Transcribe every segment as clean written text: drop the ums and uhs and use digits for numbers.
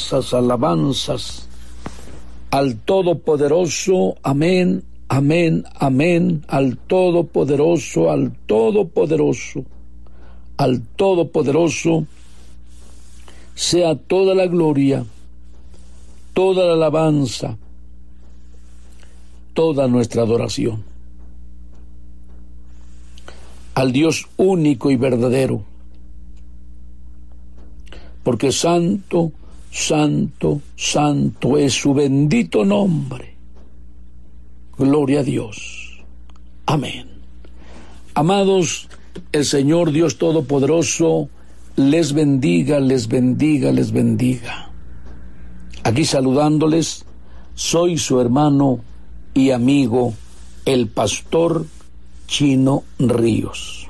alabanzas, alabanzas al Todopoderoso. Amén, amén, amén. Al Todopoderoso, al Todopoderoso, al Todopoderoso sea toda la gloria, toda la alabanza, toda nuestra adoración. Al Dios único y verdadero, porque santo, santo, santo es su bendito nombre. Gloria a Dios. Amén. Amados, el Señor Dios Todopoderoso les bendiga, les bendiga, les bendiga. Aquí saludándoles, soy su hermano y amigo, el pastor Chino Ríos.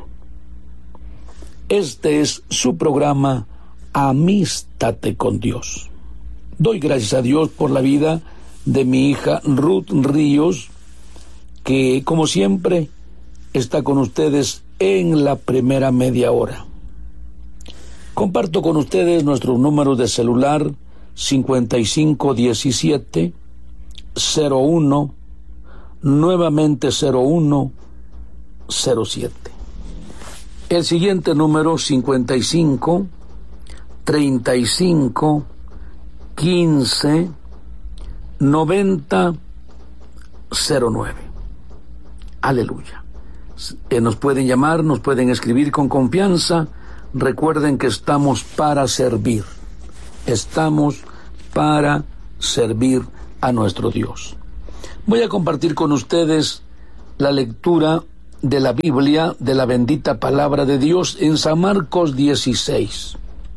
Este es su programa Amístate con Dios. Doy gracias a Dios por la vida de mi hija Ruth Ríos, que como siempre está con ustedes en la primera media hora. Comparto con ustedes nuestros números de celular 5517 01, nuevamente 0107. El siguiente número 55 35 15 90 09. Aleluya. Nos pueden llamar, nos pueden escribir con confianza. Recuerden que estamos para servir. Estamos para servir a nuestro Dios. Voy a compartir con ustedes la lectura de la Biblia, de la bendita palabra de Dios, en San Marcos 16.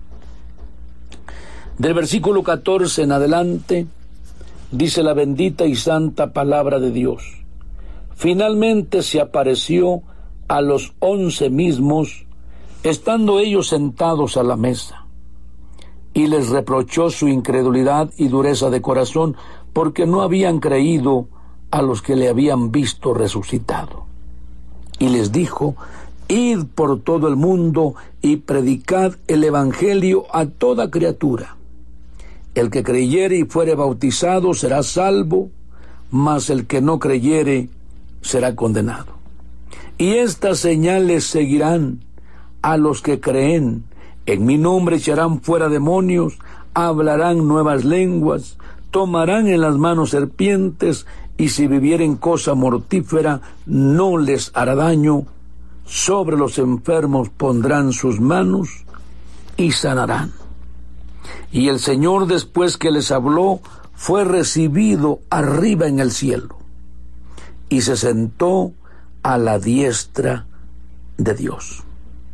Del versículo 14 en adelante, dice la bendita y santa palabra de Dios. Finalmente se apareció a los 11 mismos, estando ellos sentados a la mesa, y les reprochó su incredulidad y dureza de corazón, porque no habían creído a los que le habían visto resucitado. Y les dijo: id por todo el mundo y predicad el evangelio a toda criatura. El que creyere y fuere bautizado será salvo, mas el que no creyere será condenado. Y estas señales seguirán a los que creen: en mi nombre echarán fuera demonios, hablarán nuevas lenguas, tomarán en las manos serpientes, y si bebieren cosa mortífera no les hará daño. Sobre los enfermos pondrán sus manos y sanarán. Y el Señor, después que les habló, fue recibido arriba en el cielo, y se sentó a la diestra de Dios.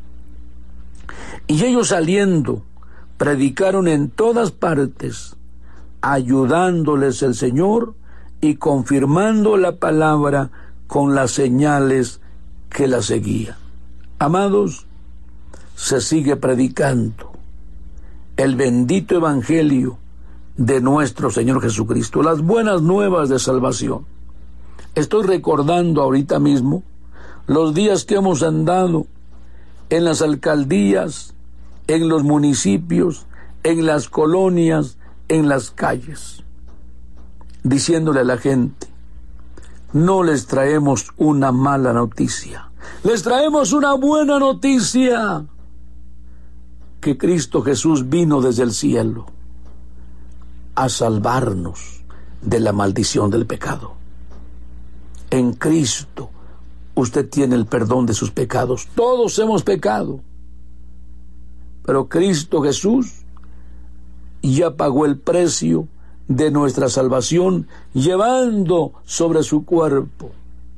Y ellos, saliendo, predicaron en todas partes, ayudándoles el Señor y confirmando la palabra con las señales que la seguían. Amados, se sigue predicando el bendito evangelio de nuestro Señor Jesucristo, las buenas nuevas de salvación. Estoy recordando ahorita mismo los días que hemos andado en las alcaldías, en los municipios, en las colonias, en las calles, diciéndole a la gente: no les traemos una mala noticia, les traemos una buena noticia, que Cristo Jesús vino desde el cielo a salvarnos de la maldición del pecado. En Cristo usted tiene el perdón de sus pecados. Todos hemos pecado, pero Cristo Jesús ya pagó el precio de nuestra salvación, llevando sobre su cuerpo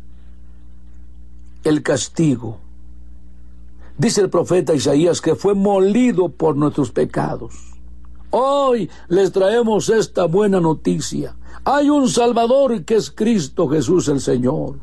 el castigo. Dice el profeta Isaías que fue molido por nuestros pecados. Hoy les traemos esta buena noticia. Hay un Salvador que es Cristo Jesús el Señor.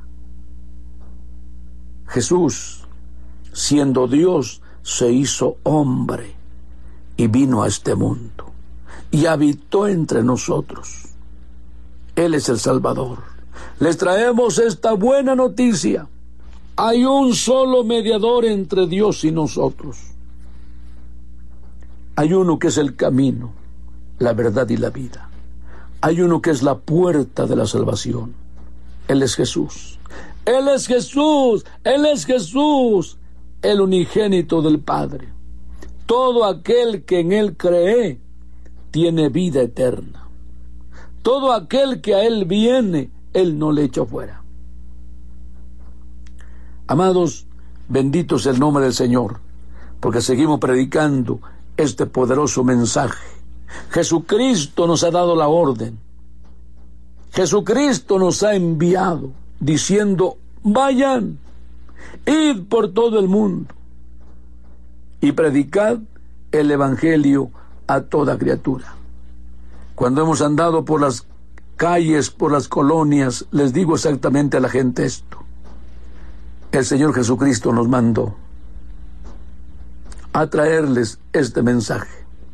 Jesús, siendo Dios, se hizo hombre y vino a este mundo y habitó entre nosotros. Él es el Salvador. Les traemos esta buena noticia. Hay un solo mediador entre Dios y nosotros. Hay uno que es el camino, la verdad y la vida. Hay uno que es la puerta de la salvación. Él es Jesús. Él es Jesús. Él es Jesús, el unigénito del Padre. Todo aquel que en Él cree tiene vida eterna. Todo aquel que a Él viene, Él no le echa fuera. Amados, bendito es el nombre del Señor, porque seguimos predicando este poderoso mensaje. Jesucristo nos ha dado la orden. Jesucristo nos ha enviado diciendo: vayan, id por todo el mundo y predicad el evangelio a toda criatura. Cuando hemos andado por las calles, por las colonias, les digo exactamente a la gente esto: el Señor Jesucristo nos mandó a traerles este mensaje.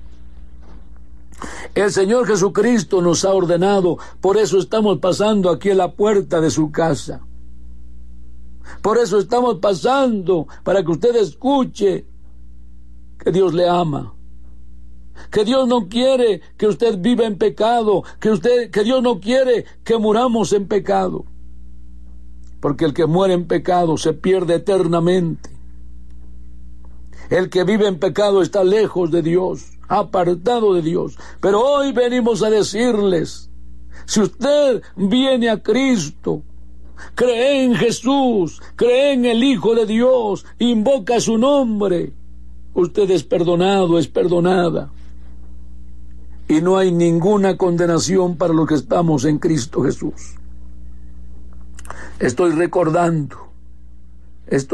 El Señor Jesucristo nos ha ordenado, por eso estamos pasando aquí a la puerta de su casa. Por eso estamos pasando, para que usted escuche que Dios le ama, que Dios no quiere que usted viva en pecado, que Dios no quiere que muramos en pecado, porque el que muere en pecado se pierde eternamente. El que vive en pecado está lejos de Dios, apartado de Dios. Pero hoy venimos a decirles: si usted viene a Cristo, cree en Jesús, cree en el Hijo de Dios, invoca su nombre, usted es perdonado, es perdonada. Y no hay ninguna condenación para los que estamos en Cristo Jesús. Estoy recordando,